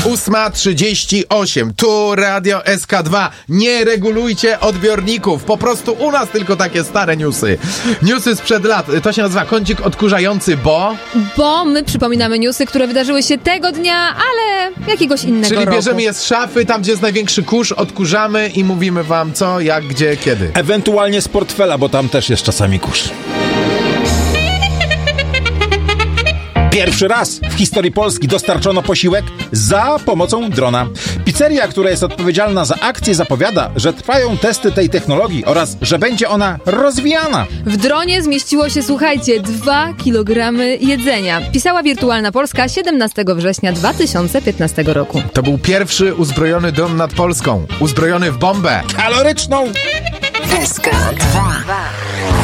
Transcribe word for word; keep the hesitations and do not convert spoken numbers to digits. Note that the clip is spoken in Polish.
ósma trzydzieści osiem. Tu Radio S K dwa. Nie regulujcie odbiorników. Po prostu u nas tylko takie stare newsy. Newsy sprzed lat. To się nazywa kącik odkurzający, bo... Bo my przypominamy newsy, które wydarzyły się tego dnia, ale jakiegoś innego Czyli roku. bierzemy je z szafy, tam gdzie jest największy kurz, odkurzamy i mówimy wam co, jak, gdzie, kiedy. Ewentualnie z portfela, bo tam też jest czasami kurz. Pierwszy raz w historii Polski dostarczono posiłek za pomocą drona. Pizzeria, która jest odpowiedzialna za akcję, zapowiada, że trwają testy tej technologii oraz że będzie ona rozwijana. W dronie zmieściło się, słuchajcie, dwa kilogramy jedzenia. Pisała Wirtualna Polska siedemnastego września dwa tysiące piętnastego roku. To był pierwszy uzbrojony dron nad Polską. Uzbrojony w bombę. Kaloryczną! S K dwa.